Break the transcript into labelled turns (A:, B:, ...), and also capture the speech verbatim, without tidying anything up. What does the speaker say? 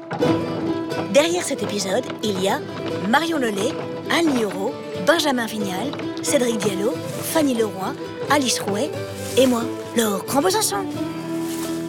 A: Derrière cet épisode, il y a Marion Lelay, Anne Lioro, Benjamin Vignal, Cédric Diallo, Fanny Leroy, Alice Rouet et moi, Laure Grand-Besançon.